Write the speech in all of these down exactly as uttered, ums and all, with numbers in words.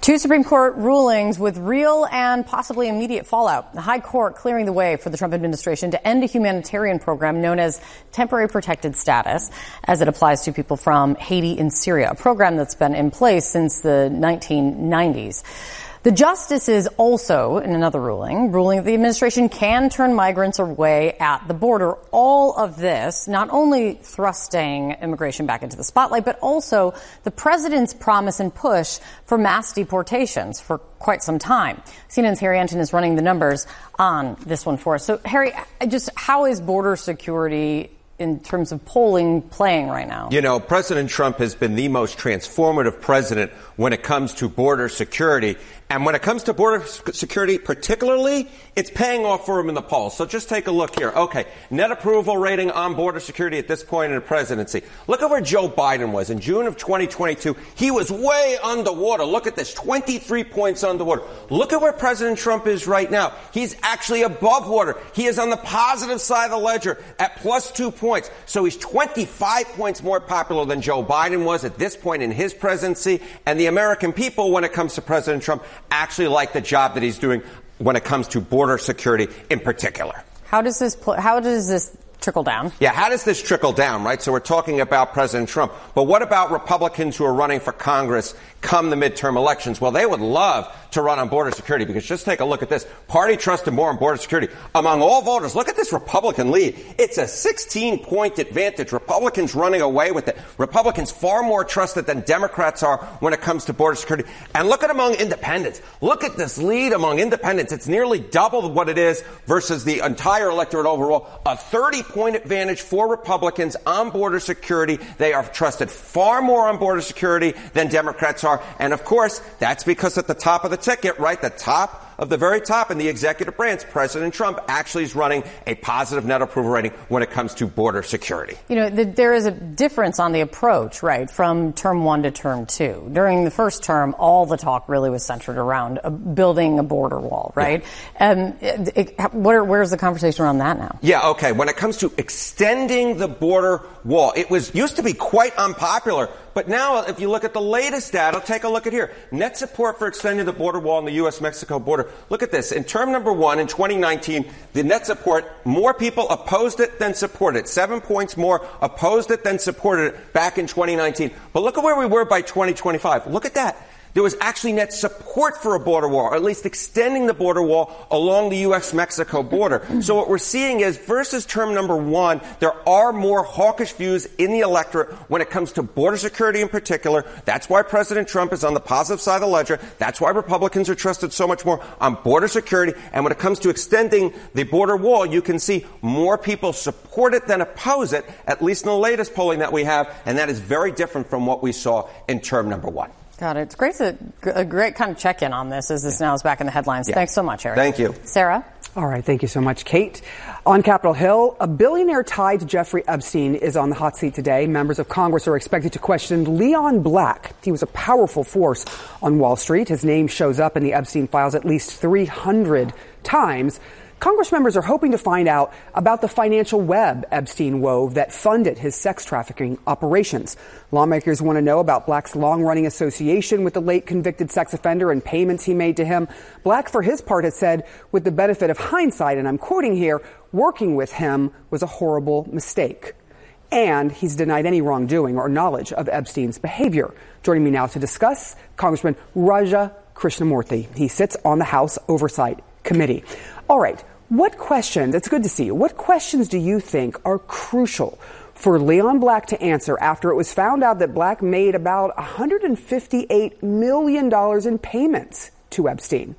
Two Supreme Court rulings with real and possibly immediate fallout. The High Court clearing the way for the Trump administration to end a humanitarian program known as temporary protected status as it applies to people from Haiti and Syria, a program that's been in place since the nineteen nineties. The justices also, in another ruling, ruling that the administration can turn migrants away at the border. All of this not only thrusting immigration back into the spotlight, but also the president's promise and push for mass deportations for quite some time. C N N's Harry Enten is running the numbers on this one for us. So, Harry, just how is border security in terms of polling playing right now? You know, President Trump has been the most transformative president when it comes to border security. And when it comes to border security particularly, it's paying off for him in the polls. So just take a look here. Okay, net approval rating on border security at this point in the presidency. Look at where Joe Biden was. In June of twenty twenty-two, he was way underwater. Look at this, twenty-three points underwater. Look at where President Trump is right now. He's actually above water. He is on the positive side of the ledger at plus two points. So he's twenty-five points more popular than Joe Biden was at this point in his presidency. And the American people, when it comes to President Trump, actually like the job that he's doing when it comes to border security in particular. How does this pl- how does this trickle down? Yeah, how does this trickle down, right? So we're talking about President Trump. But what about Republicans who are running for Congress come the midterm elections? Well, they would love to run on border security because just take a look at this. Party trusted more on border security. Among all voters, look at this Republican lead. It's a sixteen-point advantage. Republicans running away with it. Republicans far more trusted than Democrats are when it comes to border security. And look at among independents. Look at this lead among independents. It's nearly double what it is versus the entire electorate overall. A thirty-point advantage for Republicans on border security. They are trusted far more on border security than Democrats are. And, of course, that's because at the top of the ticket, right, the top of the very top in the executive branch, President Trump actually is running a positive net approval rating when it comes to border security. You know, the, there is a difference on the approach, right, from term one to term two. During the first term, all the talk really was centered around uh, building a border wall, right? Yeah. Um, it, it, where, where's the conversation around that now? Yeah, okay. When it comes to extending the border wall, it was used to be quite unpopular. But now, if you look at the latest data, take a look at here. Net support for extending the border wall on the U S Mexico border. Look at this. In term number one, in twenty nineteen, the net support, more people opposed it than supported it. Seven points more opposed it than supported it back in twenty nineteen. But look at where we were by twenty twenty-five. Look at that. There was actually net support for a border wall, or at least extending the border wall along the U S Mexico border. So what we're seeing is, versus term number one, there are more hawkish views in the electorate when it comes to border security in particular. That's why President Trump is on the positive side of the ledger. That's why Republicans are trusted so much more on border security. And when it comes to extending the border wall, you can see more people support it than oppose it, at least in the latest polling that we have. And that is very different from what we saw in term number one. Got it. It's great to, a great kind of check-in on this as this yeah. now is back in the headlines. Yeah. Thanks so much, Harry. Thank you. Sarah? All right. Thank you so much, Kate. On Capitol Hill, a billionaire tied to Jeffrey Epstein is on the hot seat today. Members of Congress are expected to question Leon Black. He was a powerful force on Wall Street. His name shows up in the Epstein files at least three hundred times. Congress members are hoping to find out about the financial web Epstein wove that funded his sex trafficking operations. Lawmakers want to know about Black's long-running association with the late convicted sex offender and payments he made to him. Black, for his part, has said, with the benefit of hindsight, and I'm quoting here, working with him was a horrible mistake. And he's denied any wrongdoing or knowledge of Epstein's behavior. Joining me now to discuss, Congressman Raja Krishnamoorthi. He sits on the House Oversight Committee. All right. What questions, it's good to see you, what questions do you think are crucial for Leon Black to answer after it was found out that Black made about one hundred fifty-eight million dollars in payments to Epstein?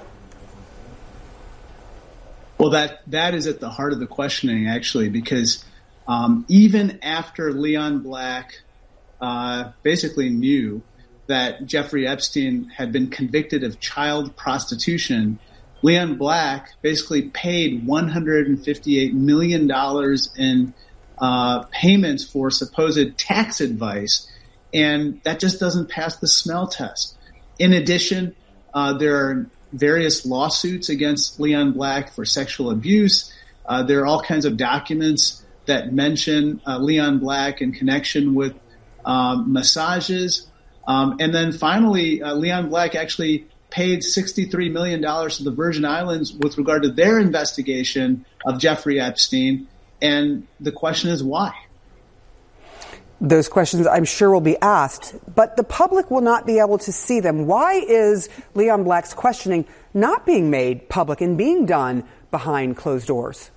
Well, that that is at the heart of the questioning, actually, because um, even after Leon Black uh, basically knew that Jeffrey Epstein had been convicted of child prostitution, Leon Black basically paid one hundred fifty-eight million dollars in uh, payments for supposed tax advice, and that just doesn't pass the smell test. In addition, uh, there are various lawsuits against Leon Black for sexual abuse. Uh, there are all kinds of documents that mention uh, Leon Black in connection with um, massages. Um, and then finally, uh, Leon Black actually paid sixty-three million dollars to the Virgin Islands with regard to their investigation of Jeffrey Epstein. And the question is why? Those questions, I'm sure, will be asked, but the public will not be able to see them. Why is Leon Black's questioning not being made public and being done behind closed doors?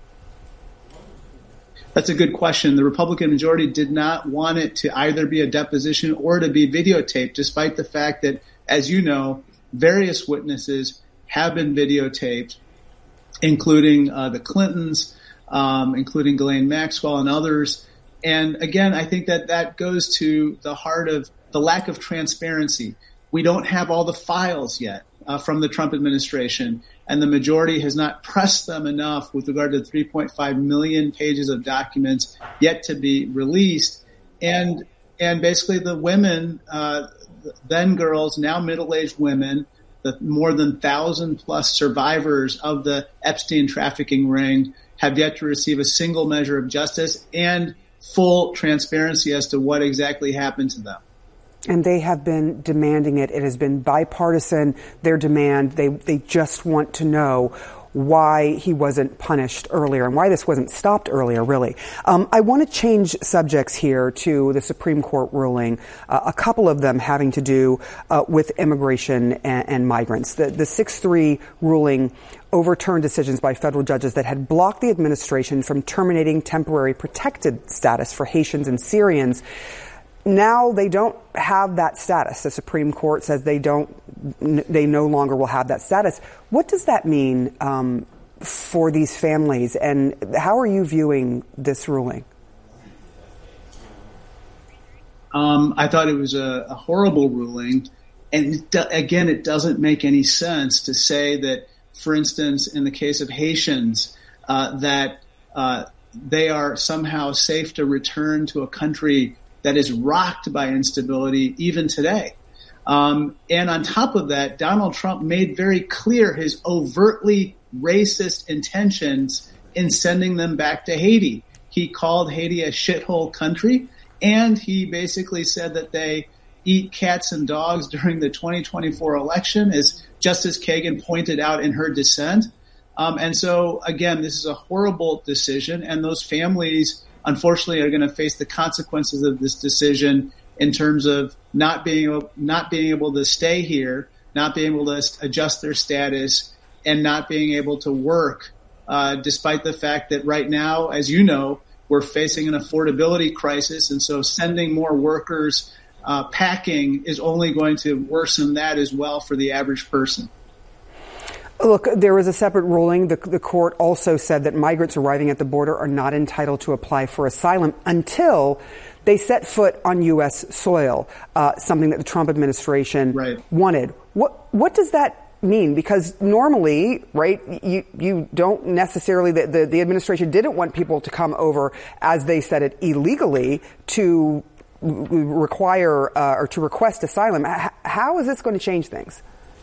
That's a good question. The Republican majority did not want it to either be a deposition or to be videotaped, despite the fact that, as you know, various witnesses have been videotaped, including uh, the Clintons, um, including Ghislaine Maxwell and others. And again, I think that that goes to the heart of the lack of transparency. We don't have all the files yet uh, from the Trump administration, and the majority has not pressed them enough with regard to the three point five million pages of documents yet to be released. And and basically the women, uh, then girls, now middle-aged women, the more than one thousand plus survivors of the Epstein trafficking ring have yet to receive a single measure of justice and full transparency as to what exactly happened to them. And they have been demanding it. It has been bipartisan, their demand. They they just want to know why he wasn't punished earlier and why this wasn't stopped earlier, really. Um, I want to change subjects here to the Supreme Court ruling, uh, a couple of them having to do uh, with immigration and, and migrants. The, the six three ruling overturned decisions by federal judges that had blocked the administration from terminating temporary protected status for Haitians and Syrians. Now they don't have that status. The Supreme Court says they don't, they no longer will have that status. What does that mean um, for these families, and how are you viewing this ruling? Um, I thought it was a, a horrible ruling, and it do, again, it doesn't make any sense to say that, for instance, in the case of Haitians, uh, that uh, they are somehow safe to return to a country that is rocked by instability even today. Um, and on top of that, Donald Trump made very clear his overtly racist intentions in sending them back to Haiti. He called Haiti a shithole country, and he basically said that they eat cats and dogs during the twenty twenty-four election, as Justice Kagan pointed out in her dissent. Um, and so, again, this is a horrible decision, and those families, unfortunately, are going to face the consequences of this decision in terms of not being not being able to stay here, not being able to adjust their status, and not being able to work, uh, despite the fact that right now, as you know, we're facing an affordability crisis, and so sending more workers uh, packing is only going to worsen that as well for the average person. Look, there was a separate ruling. The, the court also said that migrants arriving at the border are not entitled to apply for asylum until they set foot on U S soil, uh, something that the Trump administration right. wanted. What what does that mean? Because normally, right, you, you don't necessarily, the, the, the administration didn't want people to come over, as they said it, illegally to require uh, or to request asylum. H- how is this going to change things?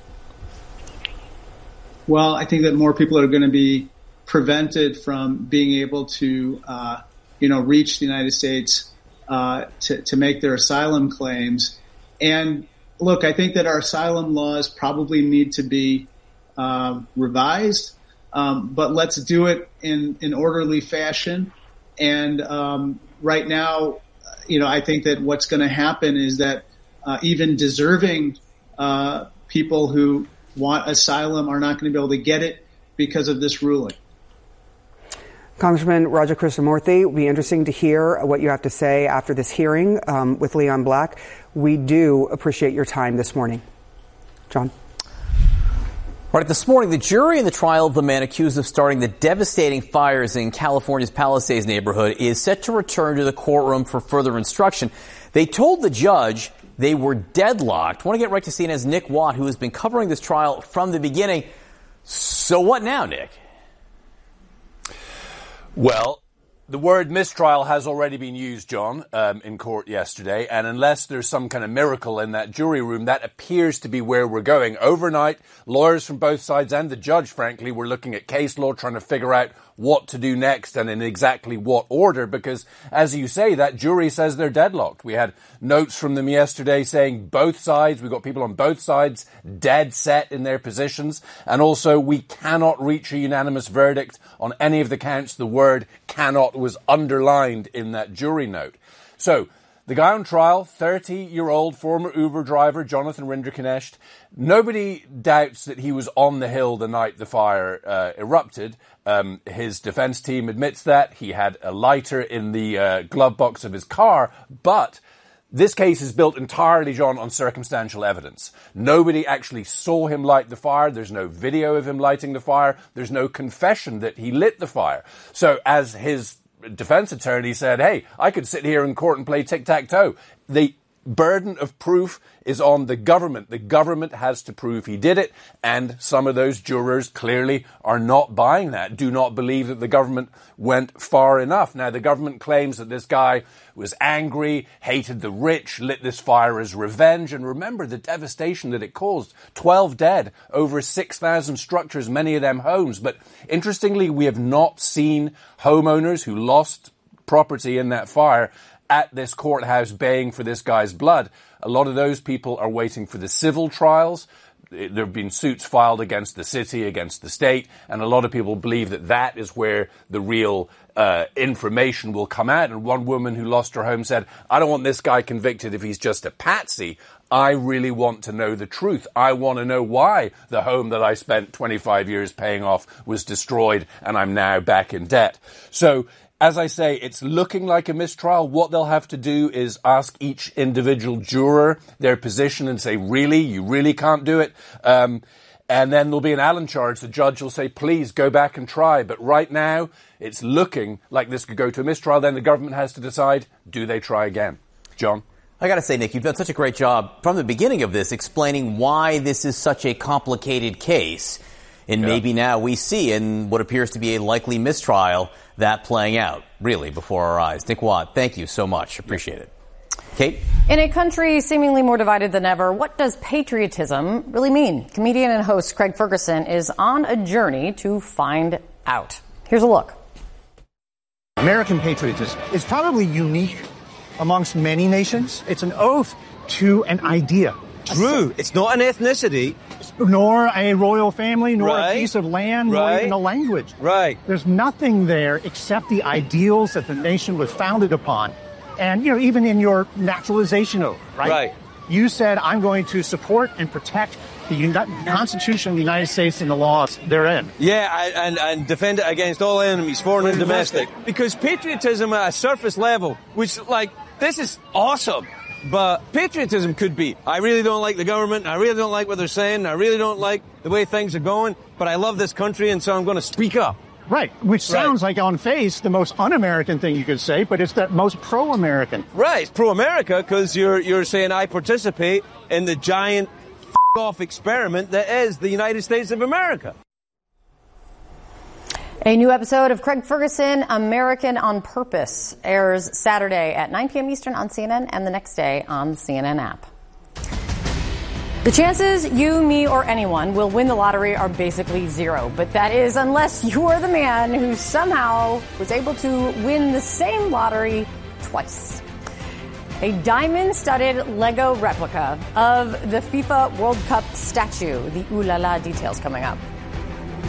Well, I think that more people are going to be prevented from being able to, uh, you know, reach the United States uh, to, to make their asylum claims. And look, I think that our asylum laws probably need to be um, revised, um, but let's do it in an orderly fashion. And um, right now, you know, I think that what's going to happen is that uh, even deserving uh, people who want asylum are not going to be able to get it because of this ruling. Congressman Raja Krishnamoorthi, it will be interesting to hear what you have to say after this hearing um, with Leon Black. We do appreciate your time this morning. John. All right, this morning, the jury in the trial of the man accused of starting the devastating fires in California's Palisades neighborhood is set to return to the courtroom for further instruction. They told the judge they were deadlocked. I want to get right to C N N's Nick Watt, who has been covering this trial from the beginning. So what now, Nick? Well, The word mistrial has already been used, John, um, in court yesterday, and unless there's some kind of miracle in that jury room, that appears to be where we're going. Overnight, lawyers from both sides and the judge, frankly, were looking at case law, trying to figure out what to do next and in exactly what order, because, as you say, that jury says they're deadlocked. We had notes from them yesterday saying both sides, we've got people on both sides dead set in their positions, and also we cannot reach a unanimous verdict on any of the counts. The word cannot was underlined in that jury note. So, the guy on trial, thirty-year-old former Uber driver Jonathan Rinderknecht, nobody doubts that he was on the hill the night the fire uh, erupted. Um, his defense team admits that. He had a lighter in the uh, glove box of his car, but this case is built entirely, John, on circumstantial evidence. Nobody actually saw him light the fire. There's no video of him lighting the fire. There's no confession that he lit the fire. So as his defense attorney said, hey, I could sit here in court and play tic-tac-toe. The burden of proof is on the government. The government has to prove he did it, and some of those jurors clearly are not buying that, do not believe that the government went far enough. Now, the government claims that this guy was angry, hated the rich, lit this fire as revenge, and remember the devastation that it caused. twelve dead, over six thousand structures, many of them homes. But interestingly, we have not seen homeowners who lost property in that fire at this courthouse baying for this guy's blood. A lot of those people are waiting for the civil trials. There have been suits filed against the city, against the state, and a lot of people believe that that is where the real uh, information will come out. And one woman who lost her home said, I don't want this guy convicted if he's just a patsy. I really want to know the truth. I want to know why the home that I spent twenty-five years paying off was destroyed and I'm now back in debt. So, as I say, it's looking like a mistrial. What they'll have to do is ask each individual juror their position and say, really? You really can't do it? Um, and then there'll be an Allen charge. The judge will say, please go back and try. But right now, it's looking like this could go to a mistrial. Then the government has to decide, do they try again? John? I got to say, Nick, you've done such a great job from the beginning of this explaining why this is such a complicated case. And yeah. maybe now we see in what appears to be a likely mistrial that playing out, really, before our eyes. Nick Watt, thank you so much. Appreciate it. Kate? In a country seemingly more divided than ever, what does patriotism really mean? Comedian and host Craig Ferguson is on a journey to find out. Here's a look. American patriotism is probably unique amongst many nations. It's an oath to an idea. True. It's not an ethnicity. Nor a royal family, nor right. a piece of land, right. nor even a language. Right. There's nothing there except the ideals that the nation was founded upon. And, you know, even in your naturalization oath, right? Right. You said, I'm going to support and protect the Uni- Constitution of the United States and the laws therein. Yeah, I, and, and defend it against all enemies, foreign and domestic. Because patriotism at a surface level, which, like, this is awesome. But patriotism could be, I really don't like the government, I really don't like what they're saying, I really don't like the way things are going, but I love this country and so I'm going to speak up. Right, which sounds right. like on face the most un-American thing you could say, but it's the most pro-American. Right, it's pro-America because you're, you're saying I participate in the giant f***off experiment that is the United States of America. A new episode of Craig Ferguson, American on Purpose, airs Saturday at nine p.m. Eastern on C N N and the next day on the C N N app. The chances you, me, or anyone will win the lottery are basically zero, but that is unless you are the man who somehow was able to win the same lottery twice. A diamond-studded Lego replica of the FIFA World Cup statue. The ooh la la details coming up.